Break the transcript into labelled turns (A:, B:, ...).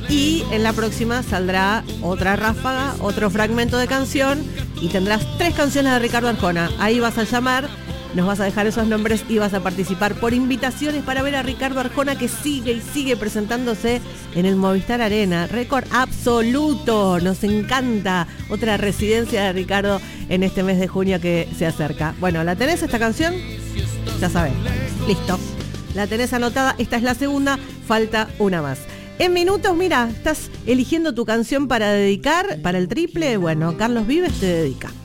A: Y en la próxima saldrá otra ráfaga, otro fragmento de canción y tendrás 3 canciones de Ricardo Arjona. Ahí vas a llamar, nos vas a dejar esos nombres y vas a participar por invitaciones para ver a Ricardo Arjona, que sigue y sigue presentándose en el Movistar Arena. Récord absoluto, nos encanta. Otra residencia de Ricardo en este mes de junio que se acerca. Bueno, ¿la tenés esta canción? Ya sabés. Listo. La tenés anotada, esta es la segunda, falta una más. En minutos, mira, estás eligiendo tu canción para dedicar, para el triple. Bueno, Carlos Vives te dedica.